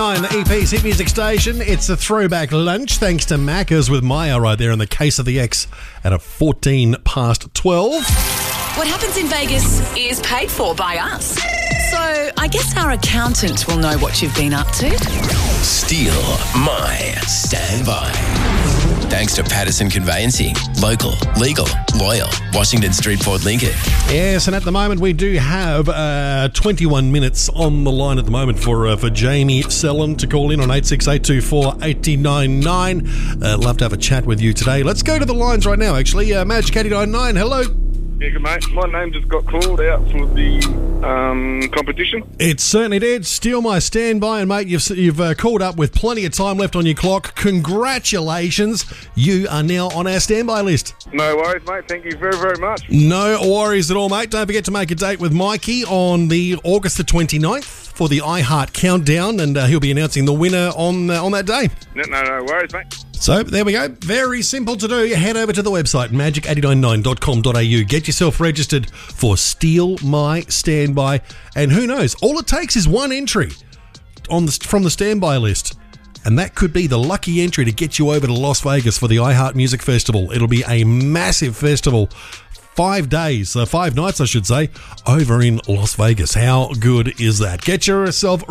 The EP's Hit Music Station. It's a throwback lunch thanks to Macca's with Maya right there in the case of the X at a 14 past 12. What happens in Vegas is paid for by us. So I guess our accountant will know what you've been up to. Steal My Standby. Thanks to Patterson Conveyancing. Local, legal, loyal. Washington Street, Port Lincoln. Yes, and at the moment we do have 21 minutes on the line at the moment for Jamie Sellon to call in on 86824-899. Love to have a chat with you today. Let's go to the lines right now, actually. Magic 899, hello. Yeah, good mate. My name just got called out for the competition. It certainly did. Steal My Standby, and mate, you've called up with plenty of time left on your clock. Congratulations. You are now on our standby list. No worries, mate. Thank you very, very much. No worries at all, mate. Don't forget to make a date with Mikey on the August the 29th for the iHeart Countdown, and he'll be announcing the winner on that day. No worries, mate. So, there we go. Very simple to do. Head over to the website, magic899.com.au. Get yourself registered for Steal My Standby. And who knows, all it takes is one entry from the standby list. And that could be the lucky entry to get you over to Las Vegas for the iHeart Music Festival. It'll be a massive festival. 5 days, 5 nights, I should say, over in Las Vegas. How good is that? Get yourself